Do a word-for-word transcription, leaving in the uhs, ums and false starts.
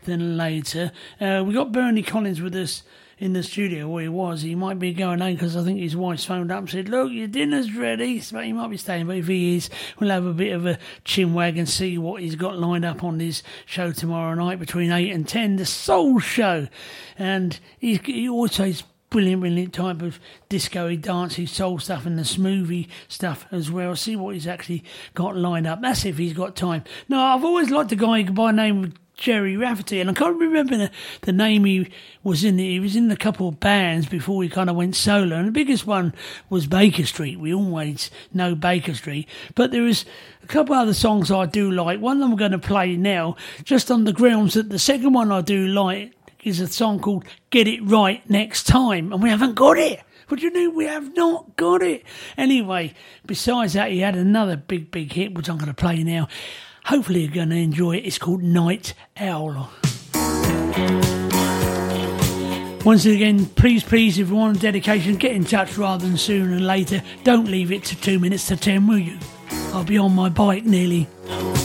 than later. Uh, we got Bernie Collins with us in the studio where he was. He might be going home because I think his wife's phoned up and said, look, your dinner's ready. So he might be staying, but if he is, we'll have a bit of a chinwag and see what he's got lined up on his show tomorrow night between eight and ten, the Soul Show. And he, he also is brilliant, brilliant type of disco-y, dancey, soul stuff and the smoothie stuff as well. See what he's actually got lined up. That's if he's got time. No, I've always liked a guy by the name of Jerry Rafferty, and I can't remember the, the name he was in. He was in a couple of bands before he kind of went solo, and the biggest one was Baker Street. We always know Baker Street, but there is a couple other songs I do like. One of them I'm going to play now, just on the grounds that the second one I do like is a song called Get It Right Next Time, and we haven't got it. What do you know? We have not got it. Anyway, besides that, he had another big, big hit, which I'm going to play now. Hopefully you're going to enjoy it. It's called Night Owl. Once again, please, please, if you want a dedication, get in touch rather than sooner than later. Don't leave it to two minutes to ten, will you? I'll be on my bike nearly.